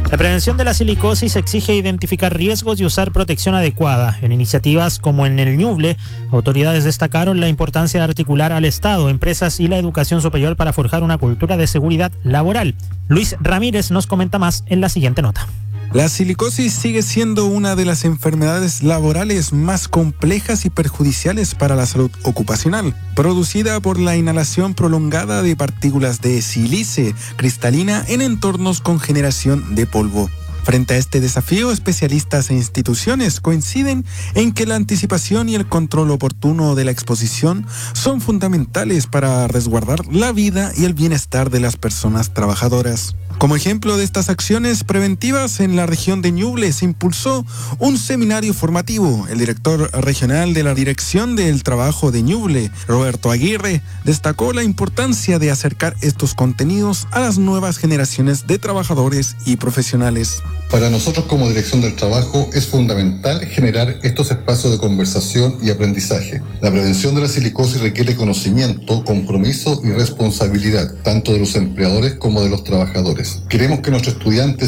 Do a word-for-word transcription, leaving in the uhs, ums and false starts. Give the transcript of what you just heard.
La prevención de la silicosis exige identificar riesgos y usar protección adecuada. En iniciativas como en el Ñuble, autoridades destacaron la importancia de articular al Estado, empresas y la educación superior para forjar una cultura de seguridad laboral. Luis Ramírez nos comenta más en la siguiente nota. La silicosis sigue siendo una de las enfermedades laborales más complejas y perjudiciales para la salud ocupacional, producida por la inhalación prolongada de partículas de sílice cristalina en entornos con generación de polvo. Frente a este desafío, especialistas e instituciones coinciden en que la anticipación y el control oportuno de la exposición son fundamentales para resguardar la vida y el bienestar de las personas trabajadoras. Como ejemplo de estas acciones preventivas, en la región de Ñuble se impulsó un seminario formativo. El director regional de la Dirección del Trabajo de Ñuble, Roberto Aguirre, destacó la importancia de acercar estos contenidos a las nuevas generaciones de trabajadores y profesionales. Para nosotros como Dirección del Trabajo es fundamental generar estos espacios de conversación y aprendizaje. La prevención de la silicosis requiere conocimiento, compromiso y responsabilidad, tanto de los empleadores como de los trabajadores. Queremos que nuestros estudiantes